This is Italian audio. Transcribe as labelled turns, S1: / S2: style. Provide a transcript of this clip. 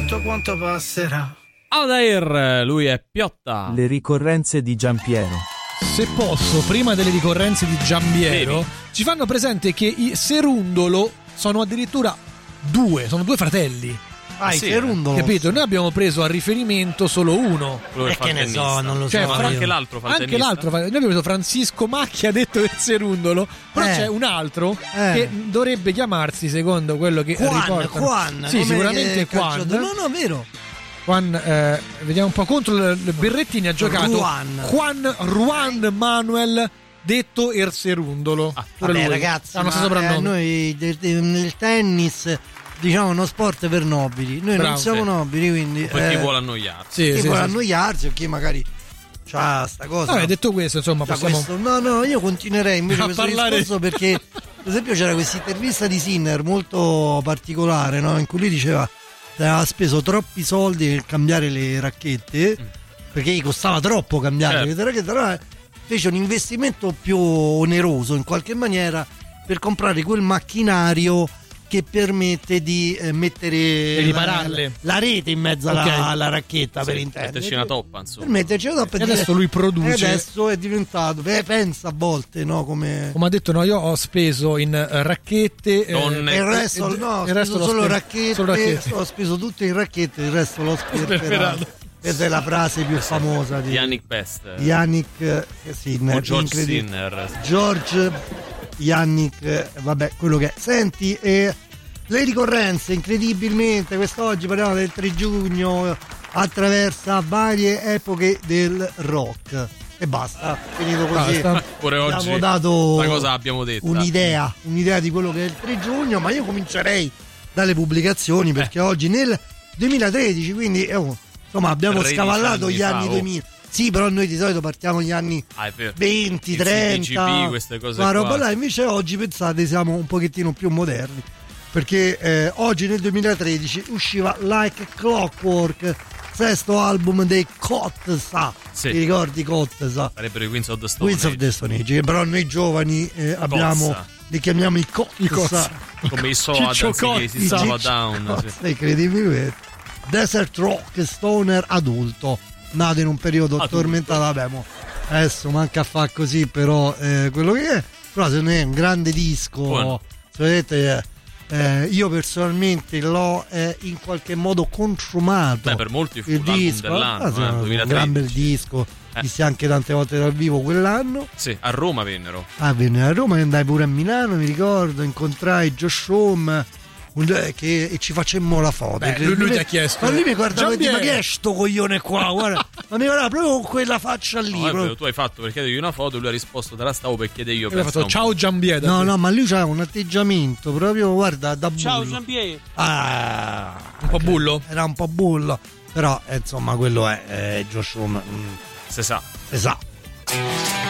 S1: tutto quanto passerà.
S2: Odair, lui è Piotta.
S3: Le ricorrenze di Giampiero.
S4: Se posso, prima delle ricorrenze di Giambiero, ci fanno presente che i Serundolo sono addirittura sono due fratelli.
S1: Sì, Serundolo.
S4: Capito? Noi abbiamo preso a riferimento solo uno.
S2: E
S1: che ne so, non lo so.
S2: Ma anche l'altro fa il tennista.
S4: Noi abbiamo preso Francisco Macchia, detto del Serundolo, però c'è un altro che dovrebbe chiamarsi, secondo quello che riportano.
S1: Juan.
S4: Sì, sicuramente Juan.
S1: No, vero.
S4: Juan, vediamo un po', contro il Berrettini ha giocato Juan Manuel, detto Il Serundolo.
S1: Vabbè, ragazzi, noi nel tennis diciamo uno sport per nobili. Noi non siamo nobili, quindi
S2: per chi vuole annoiarsi.
S1: Chi vuole annoiarsi o chi magari c'ha sta cosa.
S4: Vabbè, detto questo, insomma, possiamo
S1: No, io continuerei invece questo discorso, perché per esempio c'era questa intervista di Sinner molto particolare, no? In cui lui diceva che aveva speso troppi soldi per cambiare le racchette, perché gli costava troppo cambiare le racchette, allora fece un investimento più oneroso in qualche maniera per comprare quel macchinario che permette di mettere la rete in mezzo alla racchetta, per intendere.
S2: Metterci una toppa, insomma.
S1: Per metterci una toppa,
S4: e adesso lui produce.
S1: E adesso è diventato, pensa a volte, no? Come
S4: ha detto, no, io ho speso in racchette.
S1: Il resto solo racchette. Ho speso tutto in racchette, il resto l'ho sperperato. Questa è la frase più famosa di
S2: Yannick Best.
S1: Yannick Sinner.
S2: O George Sinner.
S1: George Yannick, vabbè, quello che è. Senti, le ricorrenze, incredibilmente, quest'oggi parliamo del 3 giugno, attraversa varie epoche del rock. E basta, finito così.
S2: Pure oggi
S1: abbiamo dato
S2: cosa abbiamo detto.
S1: Un'idea di quello che è il 3 giugno, ma io comincerei dalle pubblicazioni, perché oggi nel 2013, quindi insomma abbiamo scavallato gli anni 2000. Sì, però noi di solito partiamo negli anni 20, 30,
S2: queste cose
S1: ma roba là. Invece oggi, pensate, siamo un pochettino più moderni, perché oggi nel 2013 usciva Like Clockwork, sesto album dei Kotsa. Ti ricordi Kotsa?
S2: Sarebbero i Queens of the Stone Age.
S1: Però noi giovani li chiamiamo i Kotsa,
S2: come i Soda, che si stava down.
S1: Incredibilmente. Desert Rock Stoner adulto, nato in un periodo tormentato. Vabbè, adesso manca a far così, però quello che è, però secondo me è un grande disco. Vedete, io personalmente l'ho in qualche modo consumato.
S2: Per molti fu
S1: il disco
S2: dell'anno, 2013.
S1: Un gran bel disco, visti anche tante volte dal vivo quell'anno.
S2: Sì, a Roma vennero.
S1: Venne a Roma, andai pure a Milano, mi ricordo, incontrai Josh Homme, e ci facemmo la foto.
S4: Lui ti ha chiesto,
S1: ma lui mi guardava e diceva: ma che è sto coglione qua? Guarda, ma mi guardava proprio con quella faccia lì.
S2: Tu hai fatto per chiedergli una foto e lui ha risposto: te la stavo per chiedere io.
S4: Ha fatto ciao Giambiede.
S1: No, ma lui c'ha un atteggiamento proprio, guarda, da bullo.
S5: Ciao Giambiede.
S4: Un po' bullo?
S1: Era un po' bullo, però insomma quello è Josh Homme.
S2: Se sa.